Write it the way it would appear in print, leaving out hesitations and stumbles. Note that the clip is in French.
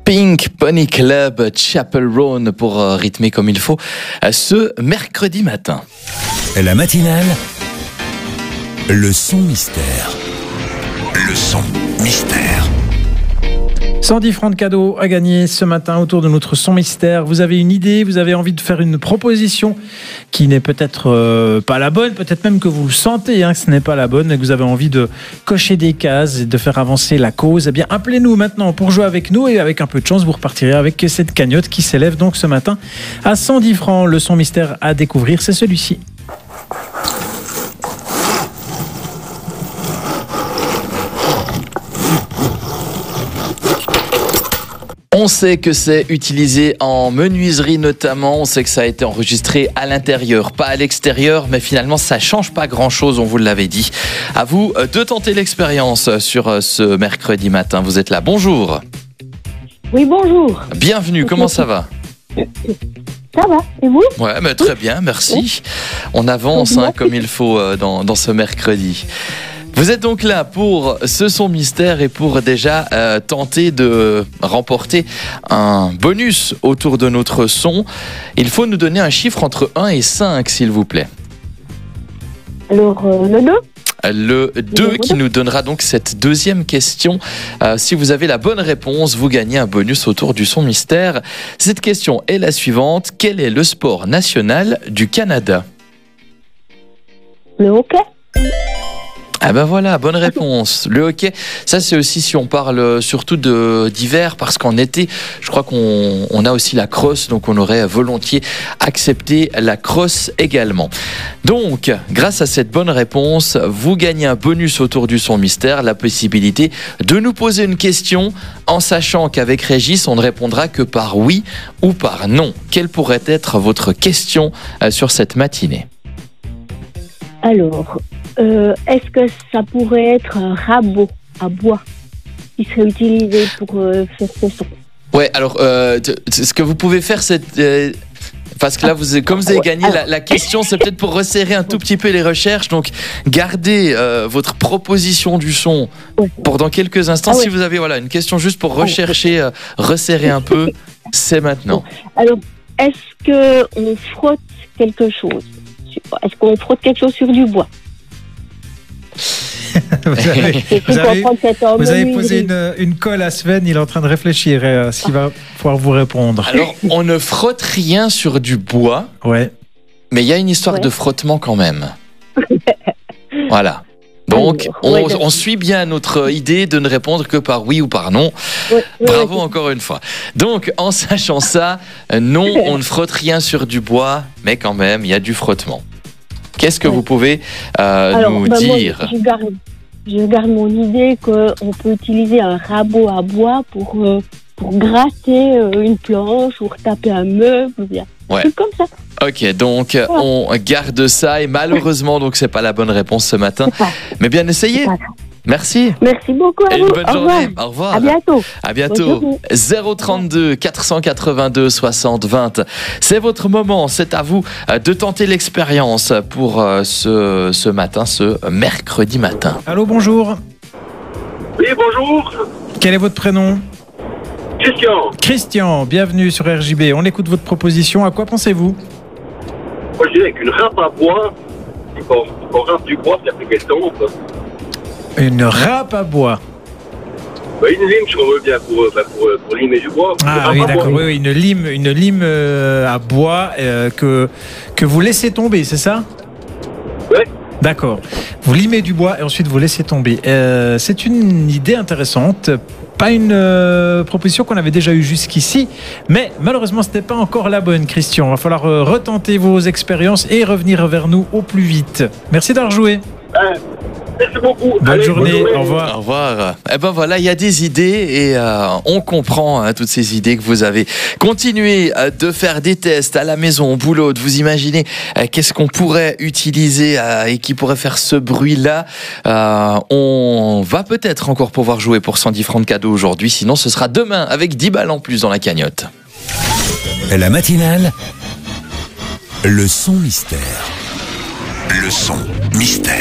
Pink Pony Club, Chapel Roan pour rythmer comme il faut ce mercredi matin. La matinale, le son mystère. Le son mystère. 110 francs de cadeaux à gagner ce matin autour de notre son mystère. Vous avez une idée, vous avez envie de faire une proposition qui n'est peut-être pas la bonne, peut-être même que vous le sentez que ce n'est pas la bonne et que vous avez envie de cocher des cases et de faire avancer la cause. Eh bien, appelez-nous maintenant pour jouer avec nous et avec un peu de chance, vous repartirez avec cette cagnotte qui s'élève donc ce matin à 110 francs. Le son mystère à découvrir, c'est celui-ci. On sait que c'est utilisé en menuiserie notamment, on sait que ça a été enregistré à l'intérieur, pas à l'extérieur, mais finalement ça change pas grand-chose, on vous l'avait dit. À vous de tenter l'expérience sur ce mercredi matin. Vous êtes là, bonjour. Oui, bonjour. Bienvenue, comment ça va ? Ça va, et vous ? Ouais, mais très bien, merci. On avance comme il faut dans ce mercredi. Vous êtes donc là pour ce son mystère et pour déjà tenter de remporter un bonus autour de notre son. Il faut nous donner un chiffre entre 1 et 5, s'il vous plaît. Alors, le 2 ? Le 2 qui nous donnera donc cette deuxième question. Si vous avez la bonne réponse, vous gagnez un bonus autour du son mystère. Cette question est la suivante. Quel est le sport national du Canada ? Le hockey ? Ah ben voilà, bonne réponse. Le hockey, ça c'est aussi si on parle surtout d'hiver, parce qu'en été, je crois qu'on a aussi la crosse, donc on aurait volontiers accepté la crosse également. Donc, grâce à cette bonne réponse, vous gagnez un bonus autour du son mystère, la possibilité de nous poser une question, en sachant qu'avec Régis, on ne répondra que par oui ou par non. Quelle pourrait être votre question sur cette matinée ? Alors, est-ce que ça pourrait être un rabot à bois qui serait utilisé pour faire ce son ? Ouais, alors, ce que vous pouvez faire, c'est... parce que là, comme vous avez gagné la question, c'est peut-être pour resserrer un tout petit peu les recherches. Donc, gardez votre proposition du son pour dans quelques instants. Si vous avez une question juste pour rechercher, resserrer un peu, c'est maintenant. Alors, est-ce qu'on frotte quelque chose ? Est-ce qu'on frotte quelque chose sur du bois ? Vous avez posé une colle à Sven, il est en train de réfléchir s'il va pouvoir vous répondre. Alors, on ne frotte rien sur du bois, mais il y a une histoire de frottement quand même. Voilà. Donc, on suit bien notre idée de ne répondre que par oui ou par non. Bravo encore une fois. Donc, en sachant ça, non, on ne frotte rien sur du bois, mais quand même, il y a du frottement. Qu'est-ce que vous pouvez nous dire ? Moi, je garde mon idée qu'on peut utiliser un rabot à bois pour gratter une planche ou retaper un meuble, ou bien un truc comme ça. Ok, donc on garde ça et malheureusement, donc c'est pas la bonne réponse ce matin. Mais bien essayé. Merci. Merci beaucoup à vous. Et une bonne journée. Au revoir. À bientôt. À bientôt. 032 482 60 20. C'est votre moment. C'est à vous de tenter l'expérience pour ce matin, ce mercredi matin. Allô, bonjour. Oui, bonjour. Quel est votre prénom ? Christian. Christian, bienvenue sur RJB. On écoute votre proposition. À quoi pensez-vous ? Moi, je dirais qu'une râpe à bois, qu'on râpe du bois, puis après qu'elle tombe. Une râpe à bois. Une lime, si on veut bien, pour limer du bois. Ah oui, d'accord. Oui, une lime à bois que vous laissez tomber, c'est ça ? Oui. D'accord. Vous limez du bois et ensuite vous laissez tomber. C'est une idée intéressante. Pas une proposition qu'on avait déjà eue jusqu'ici, mais malheureusement, ce n'était pas encore la bonne, Christian. Il va falloir retenter vos expériences et revenir vers nous au plus vite. Merci d'avoir joué. Merci beaucoup. Bonne journée. Au revoir. Au revoir. Eh ben voilà, il y a des idées et on comprend toutes ces idées que vous avez. Continuez de faire des tests à la maison, au boulot, de vous imaginer qu'est-ce qu'on pourrait utiliser et qui pourrait faire ce bruit-là. On va peut-être encore pouvoir jouer pour 110 francs de cadeaux aujourd'hui, sinon ce sera demain avec 10 balles en plus dans la cagnotte. La matinale, le son mystère. Le son mystère.